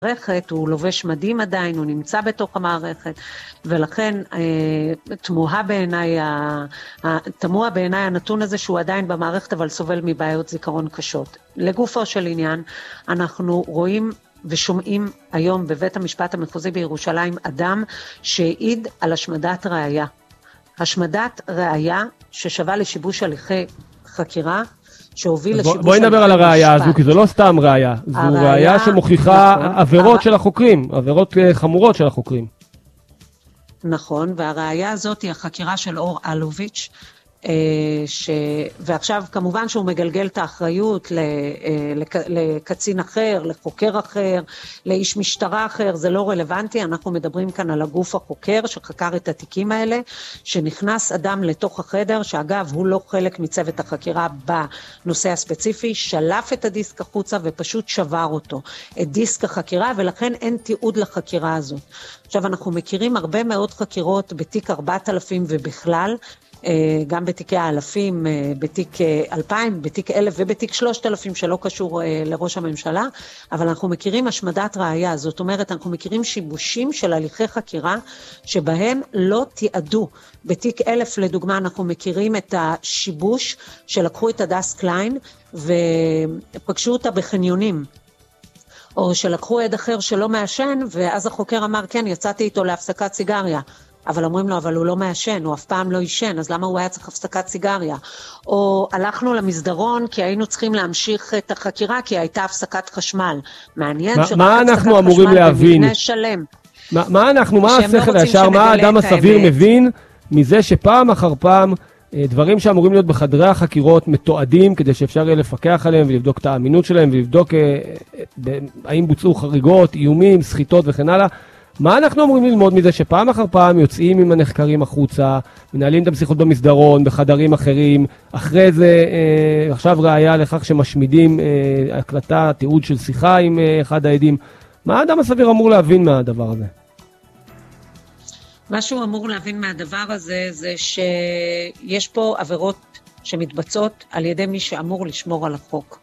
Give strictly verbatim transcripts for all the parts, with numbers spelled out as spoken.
המערכת, הוא לובש מדים עדיין, הוא נמצא בתוך המערכת, ולכן אה, תמוה בעיניי, תמוה בעיניי הנתון הזה שהוא עדיין במערכת, אבל סובל מבעיות זיכרון קשות. לגופו של עניין, אנחנו רואים ושומעים היום בבית המשפט המחוזי בירושלים אדם שהעיד על השמדת ראיה. השמדת ראיה ששווה לשיבוש הליכי חקירה, שהוביל לשיבוש... בואי נדבר על הראיה הזו, כי זו לא סתם ראיה, זו ראיה שמוכיחה עבירות של החוקרים, עבירות חמורות של החוקרים. נכון, והראיה הזאת היא החקירה של אור אלוביץ', ש... ועכשיו כמובן שהוא מגלגל את האחריות לק... לקצין אחר, לחוקר אחר, לאיש משטרה אחר, זה לא רלוונטי, אנחנו מדברים כאן על הגוף החוקר שחקר את התיקים האלה, שנכנס אדם לתוך החדר, שאגב הוא לא חלק מצוות החקירה בנושא הספציפי, שלף את הדיסק החוצה ופשוט שבר אותו, את דיסק החקירה, ולכן אין תיעוד לחקירה הזאת. עכשיו אנחנו מכירים הרבה מאוד חקירות בתיק ארבעת אלפים ובכלל, גם בתיקי האלפים, בתיק אלפיים, בתיק אלף ובתיק שלושת אלפים שלא קשור לראש הממשלה, אבל אנחנו מכירים השמדת ראיה, זאת אומרת אנחנו מכירים שיבושים של הליכי חקירה שבהם לא תיעדו. בתיק אלף לדוגמה אנחנו מכירים את השיבוש שלקחו את הדס קליין ופגשו אותה בחניונים, או שלקחו עד אחר שלא מעשן ואז החוקר אמר כן יצאתי איתו להפסקת סיגריה, אבל אומרים לו, אבל הוא לא מעשן, הוא אף פעם לא ישן, אז למה הוא היה צריך הפסקת סיגריה? או הלכנו למסדרון כי היינו צריכים להמשיך את החקירה, כי הייתה הפסקת חשמל. מעניין מה, שרק מה הפסקת אנחנו אמורים חשמל להבין? במבנה שלם. מה, מה אנחנו, מה השכל הישר, מה האדם הסביר מבין מזה שפעם אחר פעם דברים שאמורים להיות בחדרי החקירות מתועדים, כדי שאפשר יהיה לפקח עליהם ולבדוק את האמינות שלהם, ולבדוק האם בוצעו חריגות, איומים, סחיטות וכן הלאה. מה אנחנו אמורים ללמוד מזה שפעם אחר פעם יוצאים עם הנחקרים החוצה, מנהלים את המשיחות במסדרון, בחדרים אחרים, אחרי זה אה, עכשיו ראיה לכך שמשמידים אה, הקלטה, תיעוד של שיחה עם אה, אחד העדים. מה האדם הסביר אמור להבין מהדבר הזה? מה שהוא אמור להבין מהדבר הזה זה שיש פה עבירות שמתבצעות על ידי מי שאמור לשמור על החוק.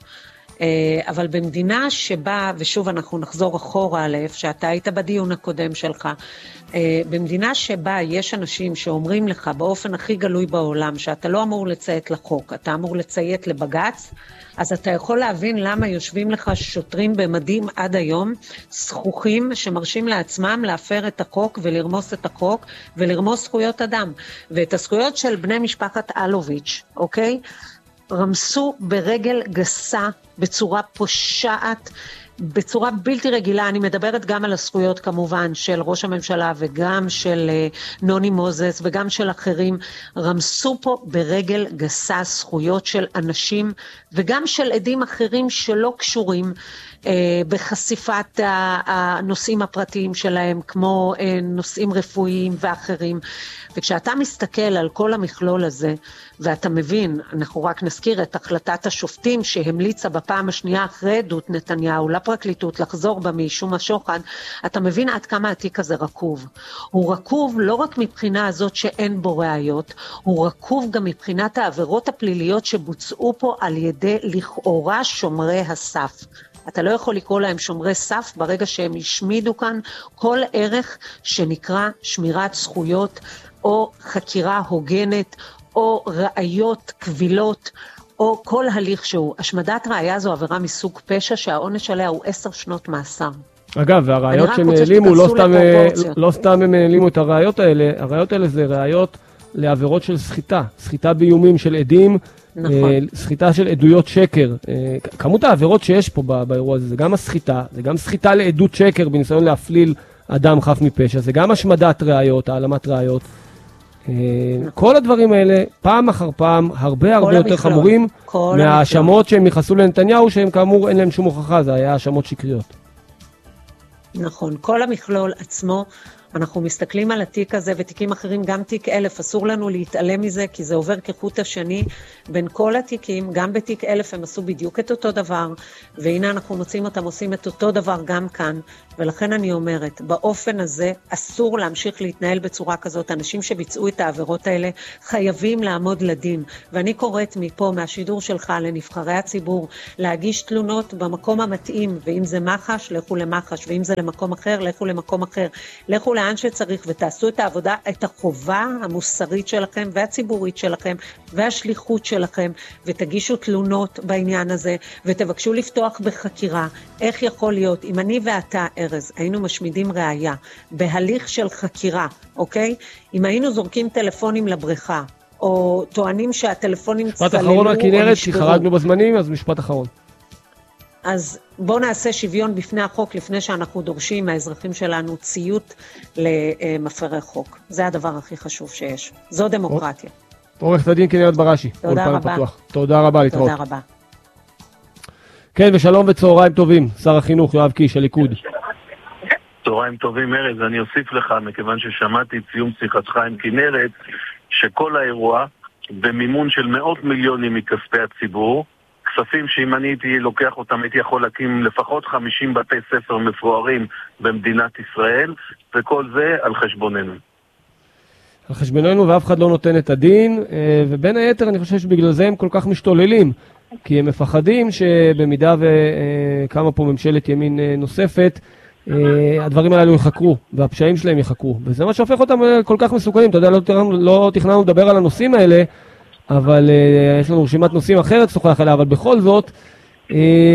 אבל במדינה שבה, ושוב אנחנו נחזור אחורה עליו, שאתה היית בדיון הקודם שלך, במדינה שבה יש אנשים שאומרים לך באופן הכי גלוי בעולם, שאתה לא אמור לציית לחוק, אתה אמור לציית לבג"ץ, אז אתה יכול להבין למה יושבים לך שוטרים במדים עד היום, זכוכים שמרשים לעצמם להפר את החוק ולרמוס את החוק ולרמוס זכויות אדם. ואת הזכויות של בני משפחת אלוביץ', אוקיי? רמסו ברגל גסה, בצורה פושעת, בצורה בלתי רגילה. אני מדברת גם על הזכויות כמובן של ראש הממשלה וגם של uh, נוני מוזס וגם של אחרים. רמסו פה ברגל גסה זכויות של אנשים וגם של עדים אחרים שלא קשורים uh, בחשיפת הנושאים הפרטיים שלהם, כמו uh, נושאים רפואיים ואחרים. וכשאתה מסתכל על כל המכלול הזה, ואתה מבין, אנחנו רק נזכיר את החלטת השופטים שהמליצה בפעם השנייה אחרי עדות נתניהו לפרקליטות לחזור בה מאישום השוחד, אתה מבין עד כמה התיק הזה רקוב. הוא רקוב לא רק מבחינה הזאת שאין בו ראיות, הוא רקוב גם מבחינת העבירות הפליליות שבוצעו פה על ידי לכאורה שומרי הסף. אתה לא יכול לקרוא להם שומרי סף ברגע שהם השמידו כאן כל ערך שנקרא שמירת זכויות, או חקירה הוגנת, או ראיות קבילות, או כל הליך שהוא. השמדת ראיה זו עבירה מסוג פשע שהעונש עליה הוא עשר שנות מאסר. אגב, והראיות שנעלימו, לא סתם, לא סתם הם נעלימו את הראיות האלה, הראיות האלה זה ראיות לעבירות של סחיטה, סחיטה באיומים של עדים, נכון. סחיטה של עדויות שקר. כמות העבירות שיש פה באירוע הזה, זה גם הסחיטה, זה גם סחיטה לעדות שקר בניסיון להפליל אדם חף מפשע, זה גם השמדת ראיות, העלמת ראיות. כל הדברים האלה, פעם אחר פעם, הרבה הרבה יותר חמורים מהאשמות שהם ייחסו לנתניהו, שהם כאמור אין להם שום הוכחה, זה היה האשמות שקריות. נכון, כל המכלול עצמו אנחנו מסתכלים על התיק הזה ותיקים אחרים, גם תיק אלף, אסור לנו להתעלם מזה, כי זה עובר כחוט השני בין כל התיקים, גם בתיק אלף הם עשו בדיוק את אותו דבר, והנה אנחנו מוצאים אותם עושים את אותו דבר גם כאן, ולכן אני אומרת, באופן הזה אסור להמשיך להתנהל בצורה כזאת, אנשים שביצעו את העבירות האלה חייבים לעמוד לדין, ואני קוראת מפה, מהשידור שלך לנבחרי הציבור, להגיש תלונות במקום המתאים, ואם זה מח"ש, לכו למח"ש, ואם זה למקום אחר, לכו למקום אחר, לכו לאן שצריך ותעשו את העבודה, את החובה המוסרית שלכם והציבורית שלכם והשליחות שלכם, ותגישו תלונות בעניין הזה, ותבקשו לפתוח בחקירה. איך יכול להיות, אם אני ואתה, ארז, היינו משמידים ראייה בהליך של חקירה, אוקיי? אם היינו זורקים טלפונים לבריכה, או טוענים שהטלפונים צללו או נשברו. משפט אחרון הכנרת, כי חרגנו בזמנים, אז משפט אחרון. אז בואו נעשה שוויון בפני החוק, לפני שאנחנו דורשים מהאזרחים שלנו ציות למפרי חוק. זה הדבר הכי חשוב שיש. זו דמוקרטיה. עורכת הדין כנרת בראשי. תודה רבה. תודה רבה, להתראות. תודה רבה. כן, ושלום וצהריים טובים. שר החינוך יואב קיש, הליכוד. צהריים טובים, ארז. אני אוסיף לך, מכיוון ששמעתי סיום שיחתך עם כנרת, שכל האירוע במימון של מאות מיליונים מכספי הציבור, כספים שאם אני הייתי לוקח אותם הייתי יכול להקים לפחות חמישים בתי ספר מפוארים במדינת ישראל, וכל זה על חשבוננו. על חשבוננו, ואף אחד לא נותן את הדין, ובין היתר אני חושב שבגלל זה הם כל כך משתוללים, כי הם מפחדים שבמידה וכמה פה ממשלת ימין נוספת, הדברים הללו יחקרו, והפשעים שלהם יחקרו, וזה מה שהופך אותם כל כך מסוכנים. אתה יודע, לא, לא תכננו לדבר על הנושאים האלה, אבל uh, יש לנו רשימת נושאים אחרת שוחח עליה, אבל בכל זאת, uh,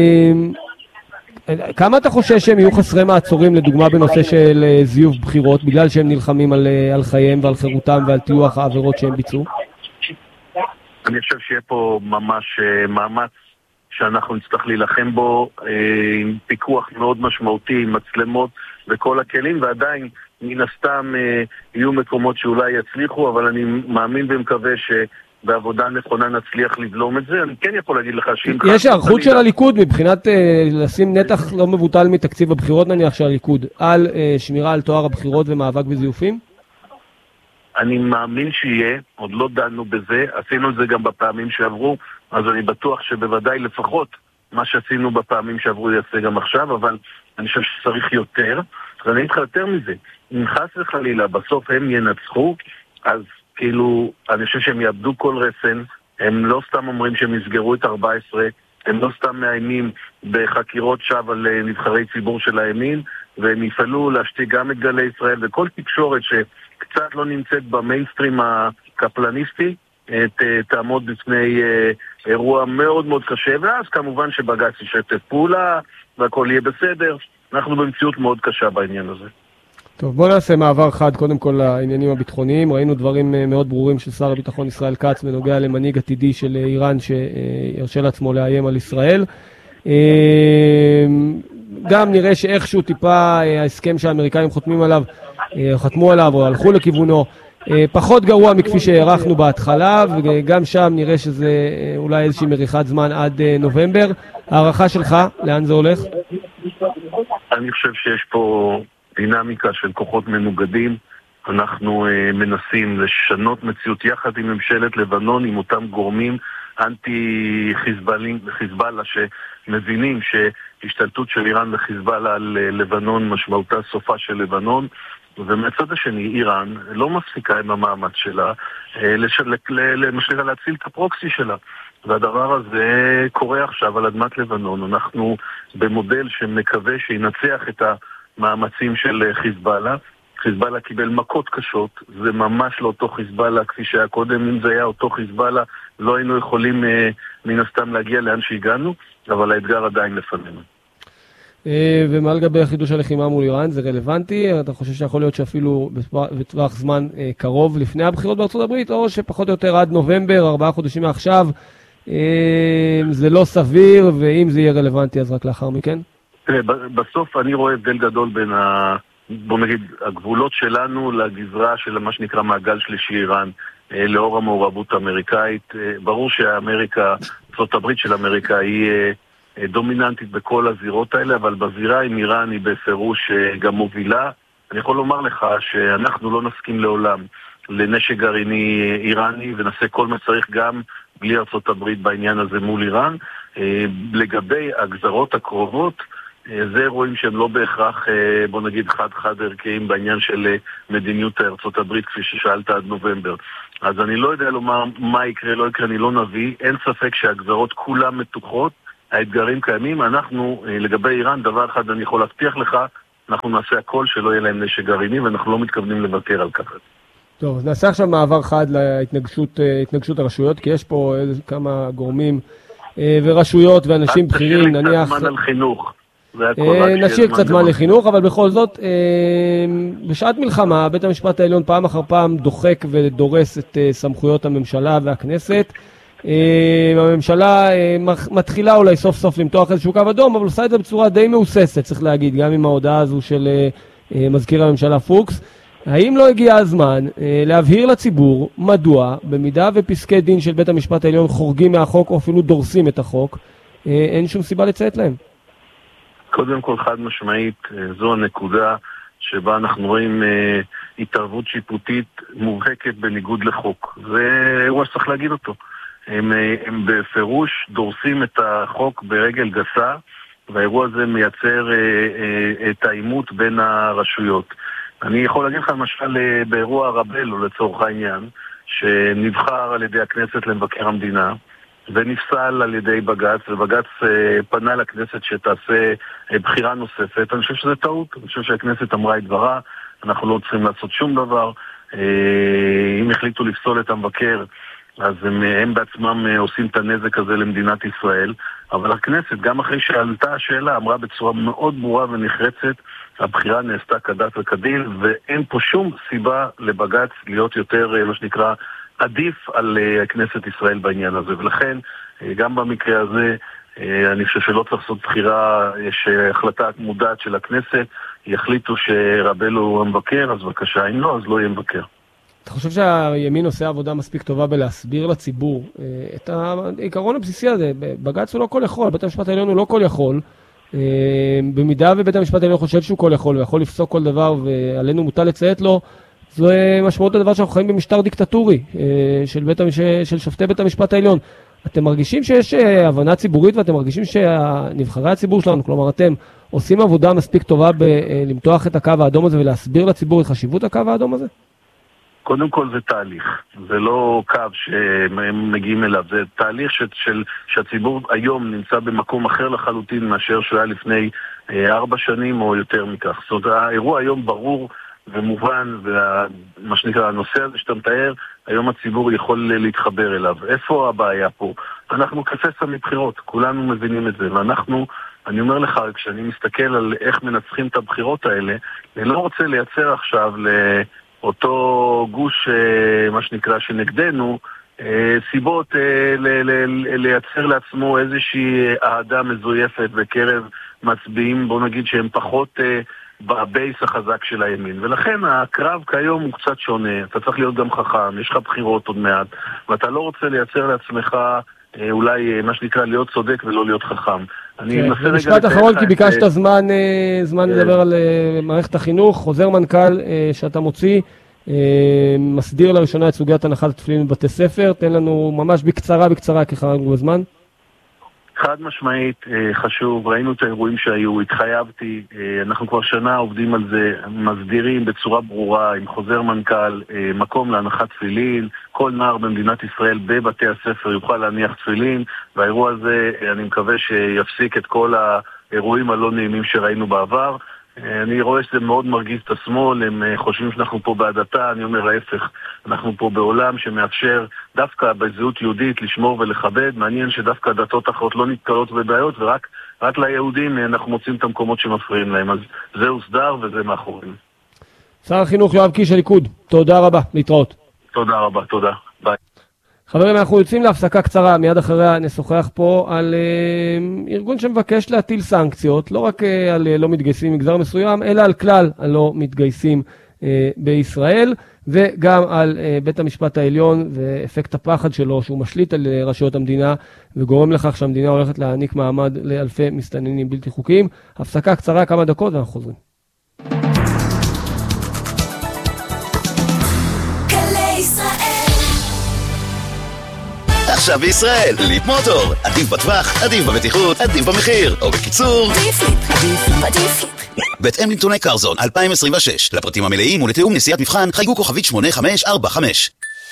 כמה אתה חושש שהם יהיו חסרי מעצורים, לדוגמה בנושא של uh, זיוף בחירות, בגלל שהם נלחמים על, uh, על חייהם ועל חירותם ועל טיוח העבירות שהם ביצעו? אני חושב שיהיה פה ממש uh, מאמץ שאנחנו נצטרך להילחם בו, uh, עם פיקוח מאוד משמעותי, עם מצלמות וכל הכלים, ועדיין מן הסתם uh, יהיו מקומות שאולי יצליחו, אבל אני מאמין ומקווה ש... בעבודה נכונה נצליח לבלום את זה. אני כן יכול להגיד לך שאם... יש הערכות של הליכוד מבחינת אה, לשים נתח לא מבוטל מתקציב הבחירות, נניח של הליכוד, על אה, שמירה על תואר הבחירות ומאבק בזיופים? אני מאמין שיהיה, עוד לא דנו בזה, עשינו את זה גם בפעמים שעברו, אז אני בטוח שבוודאי לפחות מה שעשינו בפעמים שעברו יעשה גם עכשיו, אבל אני חושב שצריך יותר. אז אני אתך יותר מזה. אם חס וחלילה בסוף הם ינצחו, אז כאילו, אני חושב שהם יאבדו כל רסן, הם לא סתם אומרים שהם יסגרו את ארבע עשרה, הם לא סתם מאיימים בחקירות שווא על נבחרי ציבור של הימין, והם יפעלו להשתיק גם את גלי ישראל, וכל תקשורת שקצת לא נמצאת במיינסטרים הקפלניסטי, ת, תעמוד בפני אירוע מאוד מאוד קשה, ואז כמובן שבג"ץ ישתף פעולה, והכל יהיה בסדר. אנחנו במציאות מאוד קשה בעניין הזה. טוב, בוא נעשה מעבר חד קודם כל לעניינים הביטחוניים. ראינו דברים מאוד ברורים של שר הביטחון ישראל כץ בנוגע למנהיג עתידי של איראן שירשה לעצמו לאיים על ישראל. גם נראה שאיכשהו טיפה ההסכם שהאמריקאים חותמים עליו, חתמו עליו או הלכו לכיוונו, פחות גרוע מכפי שהערכנו בהתחלה, וגם שם נראה שזה אולי איזושהי מריחת זמן עד נובמבר. הערכה שלך, לאן זה הולך? אני חושב שיש פה דינמיקה של כוחות מנוגדים. אנחנו uh, מנסים לשנות מציאות יחד עם ממשלת לבנון, עם אותם גורמים אנטי חיזבאללה שמבינים שהשתלטות של איראן וחיזבאללה על uh, לבנון משמעותה סופה של לבנון, ומהצד השני איראן לא מפסיקה עם המאמץ שלה uh, למשל להציל את הפרוקסי שלה, והדבר הזה קורה עכשיו על אדמת לבנון. אנחנו במודל שמקווה שינצח את ה מאמצים של חיזבאללה. חיזבאללה קיבל מכות קשות, זה ממש לא אותו חיזבאללה כפי שהיה קודם. אם זה היה אותו חיזבאללה לא היינו יכולים אה, מן הסתם להגיע לאן שהגענו, אבל האתגר עדיין לפנינו. אה, ומה לגבי חידוש הלחימה מול איראן, זה רלוונטי? אתה חושב שיכול להיות שאפילו בטווח זמן אה, קרוב לפני הבחירות בארצות הברית, או שפחות או יותר עד נובמבר, ארבעה חודשים מעכשיו, אה, זה לא סביר, ואם זה יהיה רלוונטי אז רק לאחר מכן? בסוף אני רואה הבדל גדול בין ה... בוא נגיד, הגבולות שלנו לגזרה של מה שנקרא מעגל שלישי איראן, לאור המעורבות האמריקאית. ברור שהאמריקה, ארצות הברית של אמריקה היא דומיננטית בכל הזירות האלה, אבל בזירה עם איראן היא בפירוש גם מובילה. אני יכול לומר לך שאנחנו לא נסכים לעולם לנשק גרעיני איראני, ונעשה כל מה צריך גם בלי ארצות הברית בעניין הזה מול איראן. לגבי הגזרות הקרובות, זה אירועים שהם לא בהכרח, בוא נגיד, חד-חד ערכיים בעניין של מדיניות ארצות הברית, כפי ששאלת עד נובמבר. אז אני לא יודע לומר מה יקרה, לא יקרה, אני לא נביא. אין ספק שהגזרות כולן מתוחות, האתגרים קיימים. אנחנו, לגבי איראן, דבר אחד אני יכול להבטיח לך, אנחנו נעשה הכל שלא יהיה להם נשק גרעיני, ואנחנו לא מתכוונים לוותר על כך. טוב, אז נעשה עכשיו מעבר חד להתנגשות התנגשות הרשויות, כי יש פה כמה גורמים ורשויות ואנשים בכירים, נניח... תשאיר לי קצת זמן על חינוך. נשאיר קצת זמן לחינוך, אבל בכל זאת, בשעת מלחמה, בית המשפט העליון פעם אחר פעם דוחק ודורס את סמכויות הממשלה והכנסת. הממשלה מתחילה אולי סוף סוף למתוח איזשהו קו אדום, אבל עושה את זה בצורה די מאוססת, צריך להגיד, גם עם ההודעה הזו של מזכיר הממשלה פוקס. האם לא הגיע הזמן להבהיר לציבור מדוע, במידה ופסקי דין של בית המשפט העליון חורגים מהחוק או אפילו דורסים את החוק, אין שום סיבה לציית להם? קודם כל, חד משמעית, זו הנקודה שבה אנחנו רואים אה, התערבות שיפוטית מובהקת בניגוד לחוק. זה אירוע שצריך להגיד אותו. הם, הם בפירוש דורסים את החוק ברגל גסה, והאירוע הזה מייצר אה, אה, את האימות בין הרשויות. אני יכול להגיד לך למשל באירוע רבלו לצורך העניין, שנבחר על ידי הכנסת למבקר המדינה, ונפסל על ידי בג"ץ, ובג"ץ אה, פנה לכנסת שתעשה אה, בחירה נוספת. אני חושב שזה טעות, אני חושב שהכנסת אמרה את דברה, אנחנו לא צריכים לעשות שום דבר. אה, אם החליטו לפסול את המבקר, אז הם, הם בעצמם אה, עושים את הנזק הזה למדינת ישראל, אבל הכנסת, גם אחרי שעלתה השאלה, אמרה בצורה מאוד ברורה ונחרצת, הבחירה נעשתה כדת וכדין, ואין פה שום סיבה לבג"ץ להיות יותר, אה, מה שנקרא, עדיף על uh, כנסת ישראל בעניין הזה, ולכן uh, גם במקרה הזה uh, אני חושב שלא צריך לעשות בחירה, יש uh, החלטה מודעת של הכנסת, יחליטו שרבלו המבקר, אז בבקשה, אם לא, אז לא יהיה מבקר. אתה חושב שהימין עושה עבודה מספיק טובה בלהסביר לציבור uh, את העיקרון הבסיסי הזה? בג"ץ הוא לא כל יכול, בית המשפט העליון הוא לא כל יכול, uh, במידה ובית המשפט העליון חושב שהוא כל יכול ויכול לפסוק כל דבר ועלינו מוטל לציית לו, זו משמעות הדבר שאנחנו חיים במשטר דיקטטורי של, בית, של שופטי בית המשפט העליון. אתם מרגישים שיש הבנה ציבורית ואתם מרגישים שנבחרי הציבור שלנו, כלומר אתם עושים עבודה מספיק טובה בלמתוח את הקו האדום הזה ולהסביר לציבור את חשיבות הקו האדום הזה? קודם כל זה תהליך, זה לא קו שהם מגיעים אליו, זה תהליך ש, של, שהציבור היום נמצא במקום אחר לחלוטין מאשר שהוא היה לפני ארבע שנים או יותר מכך. זאת אומרת, האירוע היום ברור ומובן, ומה שנקרא, הנושא הזה שאתה מתאר, היום הציבור יכול להתחבר אליו. איפה הבעיה פה? אנחנו כפסע מבחירות, כולנו מבינים את זה, ואנחנו, אני אומר לך, כשאני מסתכל על איך מנצחים את הבחירות האלה, אני לא רוצה לייצר עכשיו לאותו גוש, מה שנקרא, שנגדנו, סיבות לייצר לעצמו איזושהי אהדה מזויפת בקרב מצביעים, בוא נגיד שהם פחות בבייס החזק של הימין. ולכן הקרב כיום הוא קצת שונה, אתה צריך להיות גם חכם, יש לך בחירות עוד מעט, ואתה לא רוצה לייצר לעצמך אולי מה שנקרא להיות צודק ולא להיות חכם. משפט אחרון, כי ביקשת זמן זמן לדבר על מערכת החינוך, חוזר מנכ"ל שאתה מוציא, מסדיר לראשונה את סוגיית הנחת התפילין בבתי ספר, תן לנו ממש בקצרה בקצרה כי חרגנו בזמן. חד משמעית חשוב, ראינו את האירועים שהיו, התחייבתי, אנחנו כבר שנה עובדים על זה, מסדירים בצורה ברורה עם חוזר מנכ"ל, מקום להנחת תפילין, כל נער במדינת ישראל בבתי הספר יוכל להניח תפילין, והאירוע הזה אני מקווה שיפסיק את כל האירועים הלא נעימים שראינו בעבר. אני רואה שזה מאוד מרגיז את השמאל, הם חושבים שאנחנו פה בהדתה, אני אומר ההפך, אנחנו פה בעולם שמאפשר דווקא בזהות יהודית לשמור ולכבד, מעניין שדווקא הדתות אחרות לא נתקלות בבעיות, ורק רק ליהודים אנחנו מוצאים את המקומות שמפריעים להם, אז זה הוסדר וזה מאחורים. שר החינוך יואב קיש הליכוד, תודה רבה, להתראות. תודה רבה, תודה, ביי. חברים, אנחנו יוצאים להפסקה קצרה, מיד אחריה נשוחח פה על uh, ארגון שמבקש להטיל סנקציות, לא רק uh, על uh, לא מתגייסים מגזר מסוים, אלא על כלל הלא מתגייסים uh, בישראל, וגם על uh, בית המשפט העליון ואפקט הפחד שלו, שהוא משליט על uh, רשויות המדינה, וגורם לכך שהמדינה הולכת להעניק מעמד לאלפי מסתננים בלתי חוקיים. הפסקה קצרה, כמה דקות, ואנחנו חוזרים. עכשיו בישראל, ליפ מוטור. עדיף בטווח, עדיף בבטיחות, עדיף במחיר. או בקיצור, עדיף ליפ, עדיף, עדיף ליפ. בהתאם לנתוני קרזון אלפיים עשרים ושש. לפרטים המלאים ולתיאום נסיעת מבחן, חייגו כוכבית שמונה חמש ארבע חמש.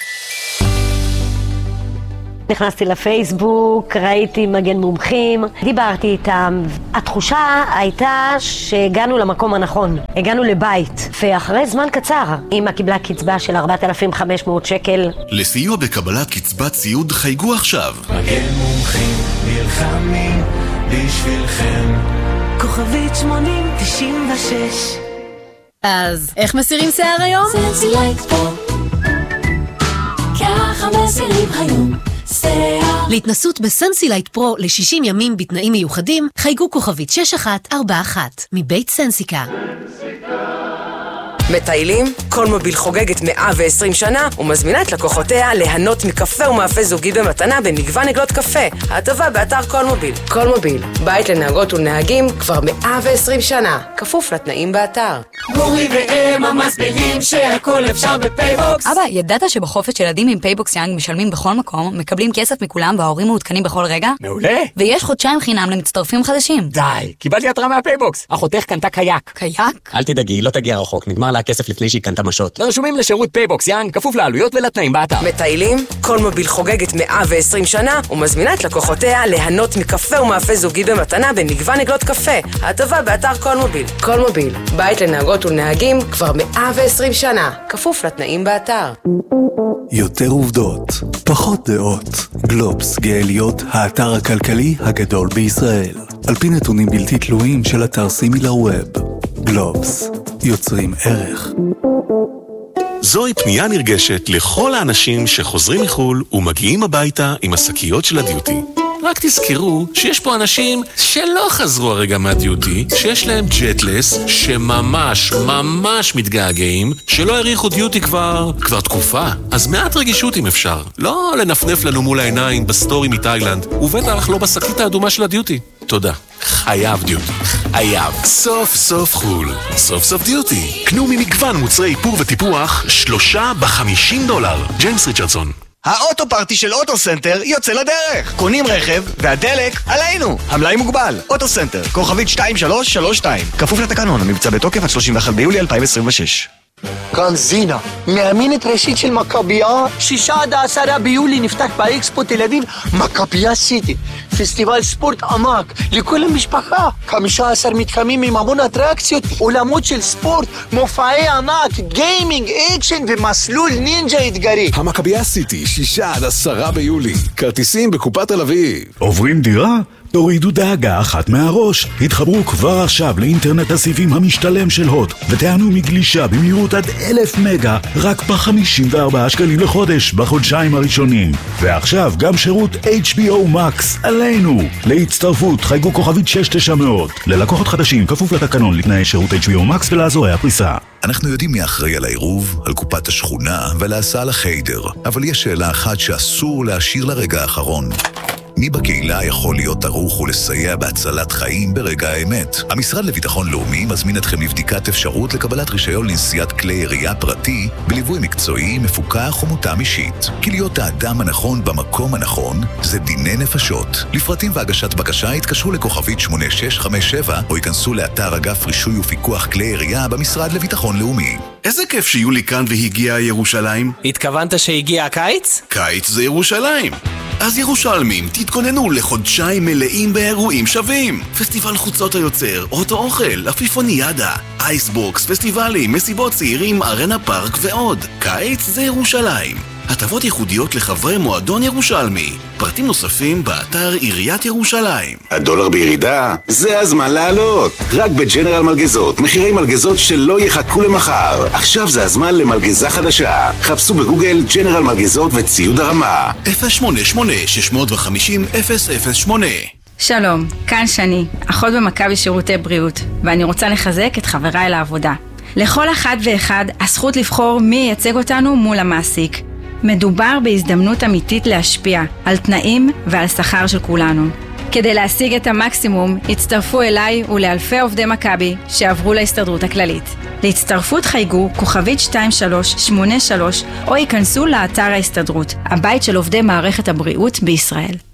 נכנסתי לפייסבוק, ראיתי מגן מומחים, דיברתי איתם. התחושה הייתה שהגענו למקום הנכון, הגענו לבית, ואחרי זמן קצר אמא קיבלה קצבה של ארבעת אלפים וחמש מאות שקל. לסיוע בקבלת קצבת ציוד חייגו עכשיו. מגן מומחים נלחמים בשבילכם. כוכבית שמונים תשעים ושש. אז איך מסירים שיער היום? סנסילייט פרו, ככה מסירים היום שיער. להתנסות בסנסילייט פרו ל-שישים ימים בתנאים מיוחדים, חייגו כוכבית שש אחת ארבע אחת מבית סנסיקה. מטיילים? קולמוביל חוגגת מאה ועשרים שנה ומזמינה את לקוחותיה ליהנות מקפה ומאפה זוגי במתנה במגוון עגלות קפה. ההטבה באתר קולמוביל. קולמוביל, בית לנהגות ולנהגים כבר מאה ועשרים שנה, כפוף לתנאים באתר. מורי ואמא מסבירים שהכל אפשר בפייבוקס. אבא, ידעת שבחופש ילדים עם פייבוקס יאנג משלמים בכל מקום, מקבלים כסף מכולם וההורים מעודכנים בכל רגע? מעולה. ויש חודשיים חינם למצטרפים חדשים. די, קיבלתי התראה מהפייבוקס. אחותך קנתה קייק. קייק? אל תדאגי, לא תגיע רחוק, נגמר לה הכסף לפני שהיא קנתה משות. רשומים לשירות פייבוקס יאנג, כפוף לעלויות ולתנאים באתר. מטיילים? קולמוביל חוגגת מאה ועשרים שנה ומזמינה את לקוחותיה ליהנות מקפה ומאפה זוגי במתנה במגוון עגלות קפה. ההטבה באתר קולמוביל. קולמוביל, בית לנהגות ולנהגים כבר מאה ועשרים שנה, כפוף לתנאים באתר. יותר עובדות, פחות דעות. גלובס גאליות, האתר הכלכלי הגדול בישראל. על פי נתונים בלתי תלויים של אתר סימילר ווב. גלובס, יוצרים ערך. זוהי פנייה נרגשת לכל האנשים שחוזרים מחול ומגיעים הביתה עם השקיות של הדיוטי. רק תזכרו שיש פה אנשים שלא חזרו הרגע מהדיוטי, שיש להם ג'טלס, שממש ממש מתגעגעים, שלא העריכו דיוטי כבר, כבר תקופה. אז מעט רגישות אם אפשר. לא לנפנף לנו מול העיניים בסטורי מתאילנד, ובטח לא בשקית האדומה של הדיוטי. תודה. חייב דיוטי. חייב. סוף סוף חול. סוף סוף דיוטי. קנו ממגוון מוצרי איפור וטיפוח, שלושה בחמישים דולר. ג'יימס ריצ'רדסון. האוטו פארטי של אוטו סנטר יוצא לדרך. קונים רכב והדלק עלינו. המלאי מוגבל. אוטו סנטר, כוכבית שתיים שלוש שלוש שתיים. כפוף לתקנון, המבצע בתוקף עד שלושים ואחד ביולי אלפיים עשרים ושש. כאן זינה, מאמנת ראשית של מכבייה. שישה עד העשרה ביולי נפתח באקספו תל אביב מכבייה סיטי, פסטיבל ספורט ענק לכל המשפחה. חמישה עשר מתחמים עם המון אטרקציות, עולמות של ספורט, מופעי ענק, גיימינג, אקשן ומסלול נינג'ה אתגרי. המכבייה סיטי, שישה עד עשרה ביולי. כרטיסים בקופת תל אביב. עוברים דירה? תורידו דאגה אחת מהראש. התחברו כבר עכשיו לאינטרנט הסיבים המשתלם של הוט ותענו מגלישה במהירות עד אלף מגה רק ב-חמישים וארבעה שקלים לחודש בחודשיים הראשונים. ועכשיו גם שירות אייץ' בי או Max עלינו. להצטרפות חייגו כוכבית שש תשע מאות. ללקוחות חדשים כפוף לתקנון לתנאי שירות אייץ' בי או Max ולאזורי הפריסה. אנחנו יודעים מי אחראי על העירוב, על קופת השכונה ולהסעה לחיידר, אבל יש שאלה אחת שאסור להשאיר לרגע האחרון. מי בקהילה יכול להיות ערוך ולסייע בהצלת חיים ברגע האמת? המשרד לביטחון לאומי מזמין אתכם לבדיקת אפשרות לקבלת רישיון לנסיעת כלי ירייה פרטי בליווי מקצועי, מפוקח ומותאם אישית. כי להיות האדם הנכון במקום הנכון זה דיני נפשות. לפרטים והגשת בקשה התקשרו לכוכבית שמונה שש חמש שבע או ייכנסו לאתר אגף רישוי ופיקוח כלי ירייה במשרד לביטחון לאומי. איזה כיף שיולי כאן והגיעה ירושלים. התכוונת שהגיע הקיץ? קיץ זה ירושלים. אז ירושלמים, תתכוננו לחודשיים מלאים באירועים שווים. פסטיבל חוצות היוצר, אוטו אוכל, אפיפוניאדה, אייסבוקס, פסטיבלים, מסיבות צעירים, ארנה פארק ועוד. קיץ זה ירושלים. הטבות ייחודיות לחברי מועדון ירושלמי. פרטים נוספים באתר עיריית ירושלים. הדולר בירידה? זה הזמן לעלות. רק בג'נרל מלגזות, מחירי מלגזות שלא יחכו למחר. עכשיו זה הזמן למלגזה חדשה. חפשו בגוגל ג'נרל מלגזות וציוד הרמה. אפס שמונה שמונה שש חמש אפס אפס שמונה. שלום, כאן שני, אחות במכבי שירותי בריאות, ואני רוצה לחזק את חבריי לעבודה. לכל אחד ואחד הזכות לבחור מי ייצג אותנו מול המעסיק. מדובר בהזדמנות אמיתית להשפיע על תנאים ועל שכר של כולנו. כדי להשיג את המקסימום, הצטרפו אליי ולאלפי עובדי מכבי שעברו להסתדרות הכללית. להצטרפות חייגו כוכבית שתיים שלוש שמונה שלוש או ייכנסו לאתר ההסתדרות, הבית של עובדי מערכת הבריאות בישראל.